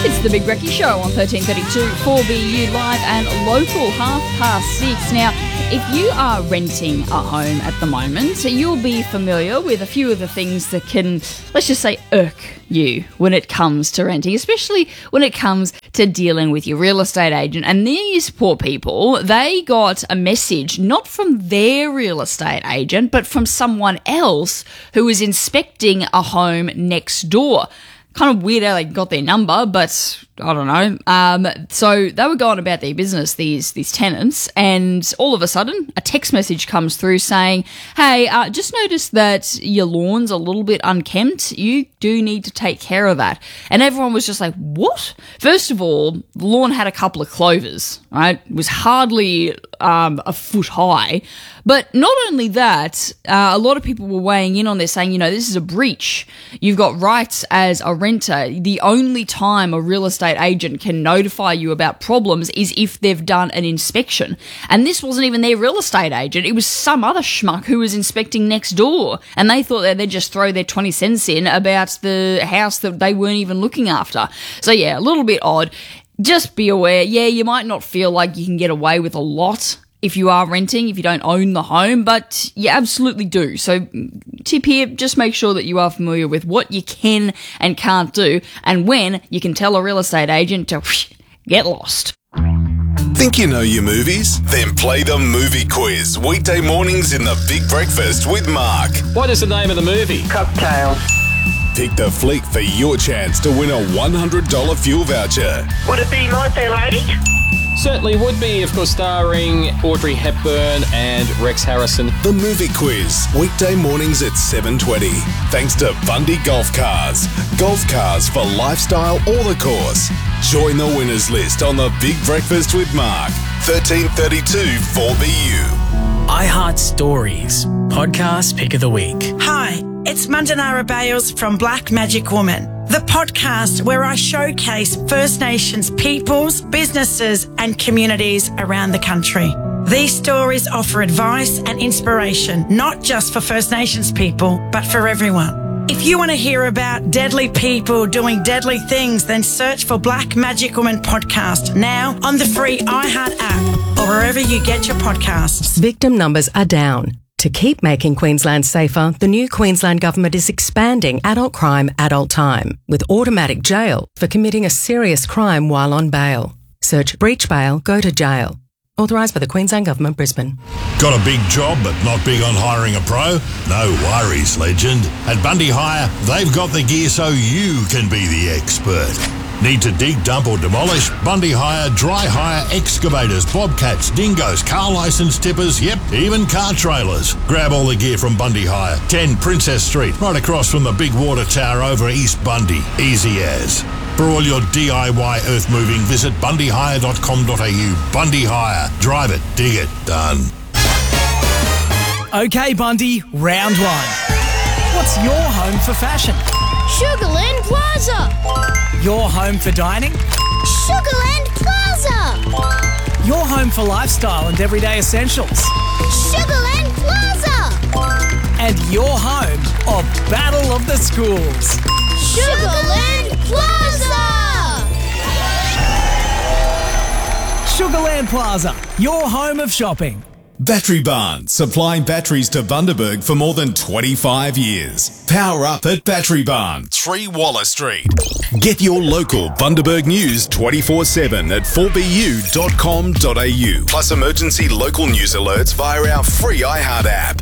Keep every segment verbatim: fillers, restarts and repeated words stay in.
It's the Big Brekkie Show on thirteen thirty-two four B U live and local, half past six. Now, if you are renting a home at the moment, you'll be familiar with a few of the things that can, let's just say, irk you when it comes to renting, especially when it comes to dealing with your real estate agent. And these poor people, they got a message not from their real estate agent, but from someone else who was inspecting a home next door. Kind of weird how they got their number, but I don't know. Um, so they were going about their business, these these tenants, and all of a sudden a text message comes through saying, hey, uh, just noticed that your lawn's a little bit unkempt. You do need to take care of that. And everyone was just like, what? First of all, the lawn had a couple of clovers, right? It was hardly um, a foot high. But not only that, uh, a lot of people were weighing in on this saying, you know, this is a breach. You've got rights as a renter. The only time a real estate agent can notify you about problems is if they've done an inspection. And this wasn't even their real estate agent. It was some other schmuck who was inspecting next door. And they thought that they'd just throw their twenty cents in about the house that they weren't even looking after. So yeah, a little bit odd. Just be aware, yeah, you might not feel like you can get away with a lot if you are renting, if you don't own the home, but you absolutely do. So tip here, just make sure that you are familiar with what you can and can't do, and when you can tell a real estate agent to whoosh, get lost. Think you know your movies? Then play the movie quiz weekday mornings in the Big Breakfast with Mark. What is the name of the movie? Cocktail. Pick the flick for your chance to win a one hundred dollars fuel voucher. Would it be My Fair Lady? Certainly would be, of course, starring Audrey Hepburn and Rex Harrison. The movie quiz, weekday mornings at seven twenty. Thanks to Bundy Golf Cars. Golf cars for lifestyle or the course. Join the winners list on the Big Breakfast with Mark. thirteen thirty-two four B U. iHeart Stories, podcast pick of the week. Hi, it's Mandanara Bales from Black Magic Woman, the podcast where I showcase First Nations peoples, businesses and communities around the country. These stories offer advice and inspiration, not just for First Nations people, but for everyone. If you want to hear about deadly people doing deadly things, then search for Black Magic Woman podcast now on the free iHeart app or wherever you get your podcasts. Victim numbers are down. To keep making Queensland safer, the new Queensland Government is expanding adult crime, adult time, with automatic jail for committing a serious crime while on bail. Search breach bail, go to jail. Authorised by the Queensland Government, Brisbane. Got a big job but not big on hiring a pro? No worries, legend. At Bundy Hire, they've got the gear so you can be the expert. Need to dig, dump or demolish? Bundy Hire, dry hire, excavators, bobcats, dingoes, car licence tippers, yep, even car trailers. Grab all the gear from Bundy Hire, ten Princess Street, right across from the big water tower over East Bundy. Easy as. For all your D I Y earth moving, visit bundy hire dot com dot a u. Bundy Hire. Drive it, dig it, done. Okay, Bundy, round one. What's your home for fashion? Sugarland Plaza. Your home for dining? Sugarland Plaza. Your home for lifestyle and everyday essentials? Sugarland Plaza. And your home of Battle of the Schools? Sugarland Plaza. Sugarland Plaza, your home of shopping. Battery Barn, supplying batteries to Bundaberg for more than twenty-five years. Power up at Battery Barn, three Waller Street. Get your local Bundaberg news twenty-four seven at four b u dot com dot a u. Plus emergency local news alerts via our free iHeart app.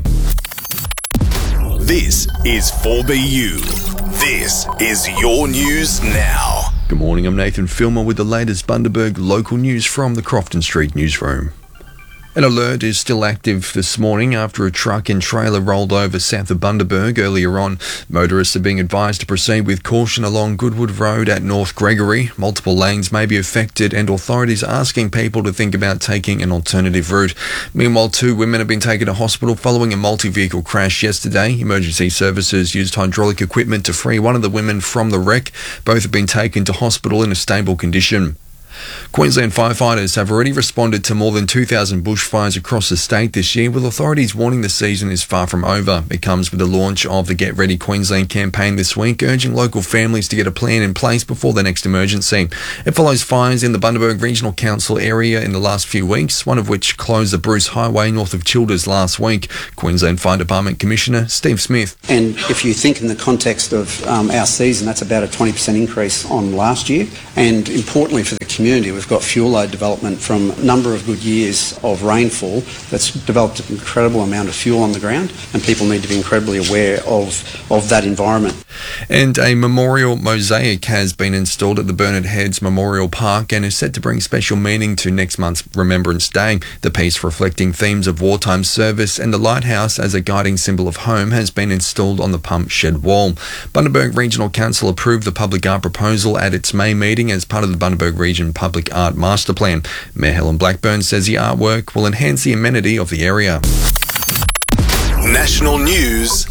This is four B U. This is your news now. Good morning, I'm Nathan Filmer with the latest Bundaberg local news from the Crofton Street newsroom. An alert is still active this morning after a truck and trailer rolled over south of Bundaberg earlier on. Motorists are being advised to proceed with caution along Goodwood Road at North Gregory. Multiple lanes may be affected and authorities are asking people to think about taking an alternative route. Meanwhile, two women have been taken to hospital following a multi-vehicle crash yesterday. Emergency services used hydraulic equipment to free one of the women from the wreck. Both have been taken to hospital in a stable condition. Queensland firefighters have already responded to more than two thousand bushfires across the state this year, with authorities warning the season is far from over. It comes with the launch of the Get Ready Queensland campaign this week, urging local families to get a plan in place before the next emergency. It follows fires in the Bundaberg Regional Council area in the last few weeks, one of which closed the Bruce Highway north of Childers last week. Queensland Fire Department Commissioner Steve Smith. And if you think in the context of um, our season, that's about a twenty percent increase on last year. And importantly for the community, we've got fuel load development from a number of good years of rainfall that's developed an incredible amount of fuel on the ground, and people need to be incredibly aware of, of that environment. And a memorial mosaic has been installed at the Bernard Heads Memorial Park and is set to bring special meaning to next month's Remembrance Day. The piece, reflecting themes of wartime service and the lighthouse as a guiding symbol of home, has been installed on the pump shed wall. Bundaberg Regional Council approved the public art proposal at its May meeting as part of the Bundaberg Region Public Art Master Plan. Mayor Helen Blackburn says the artwork will enhance the amenity of the area. National news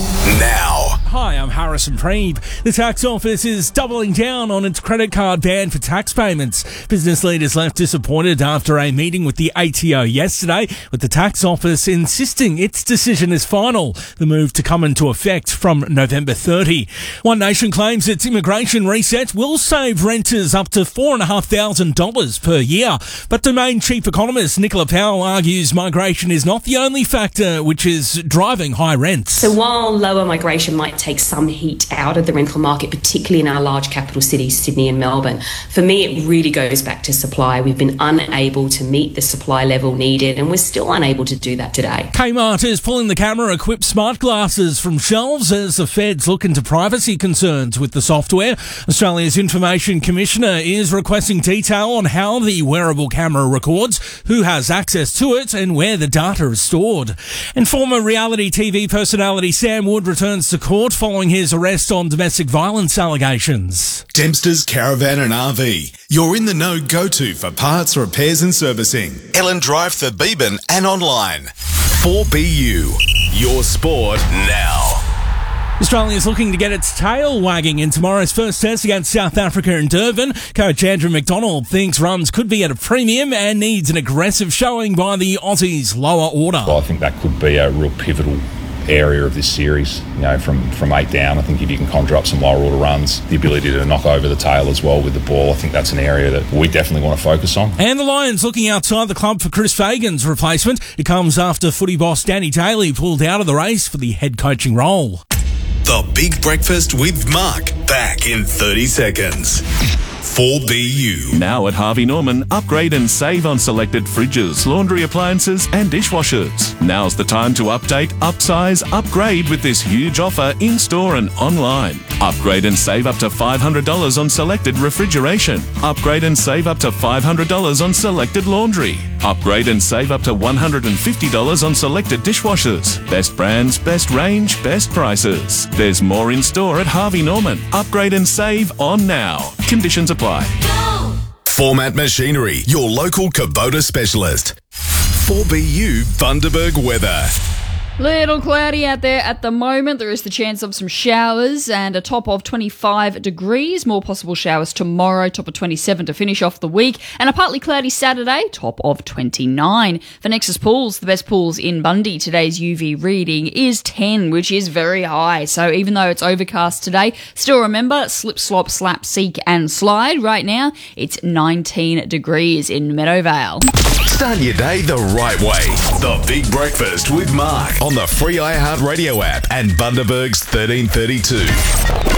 now. Hi, I'm Harrison Preeb. The tax office is doubling down on its credit card ban for tax payments. Business leaders left disappointed after a meeting with the A T O yesterday, with the tax office insisting its decision is final. The move to come into effect from November thirtieth. One Nation claims its immigration reset will save renters up to four thousand five hundred dollars per year. But Domain Chief Economist Nicola Powell argues migration is not the only factor which is driving high rents. So while lower migration might take some heat out of the rental market, particularly in our large capital cities, Sydney and Melbourne, for me it really goes back to supply. We've been unable to meet the supply level needed, and we're still unable to do that today. Kmart is pulling the camera-equipped smart glasses from shelves as the feds look into privacy concerns with the software. Australia's Information Commissioner is requesting detail on how the wearable camera records, who has access to it, and where the data is stored. And former reality T V personality Sam Wood returns to court following his arrest on domestic violence allegations. Dempster's Caravan and R V. You're in the know go-to for parts, repairs and servicing. Ellen Drive, Thurbeban and online. four B U. Your sport now. Australia is looking to get its tail wagging in tomorrow's first test against South Africa in Durban. Coach Andrew McDonald thinks runs could be at a premium and needs an aggressive showing by the Aussies' lower order. Well, I think that could be a real pivotal area of this series, you know, from, from eight down. I think if you can conjure up some lower order runs, the ability to knock over the tail as well with the ball, I think that's an area that we definitely want to focus on. And the Lions looking outside the club for Chris Fagan's replacement. It comes after footy boss Danny Daly pulled out of the race for the head coaching role. The Big Breakfast with Mark, back in thirty seconds. four B U. Now at Harvey Norman, upgrade and save on selected fridges, laundry appliances and dishwashers. Now's the time to update, upsize, upgrade with this huge offer in-store and online. Upgrade and save up to five hundred dollars on selected refrigeration. Upgrade and save up to five hundred dollars on selected laundry. Upgrade and save up to one hundred fifty dollars on selected dishwashers. Best brands, best range, best prices. There's more in store at Harvey Norman. Upgrade and save on now. Conditions apply. Go! Format Machinery, your local Kubota specialist. four B U Bundaberg weather. Little cloudy out there at the moment. There is the chance of some showers and a top of twenty-five degrees. More possible showers tomorrow, top of twenty-seven to finish off the week. And a partly cloudy Saturday, top of twenty-nine. For Nexus Pools, the best pools in Bundy, today's U V reading is ten, which is very high. So even though it's overcast today, still remember, slip, slop, slap, seek and slide. Right now, it's nineteen degrees in Meadowvale. Start your day the right way. The Big Breakfast with Mark on the free iHeartRadio app and Bundaberg's thirteen thirty-two.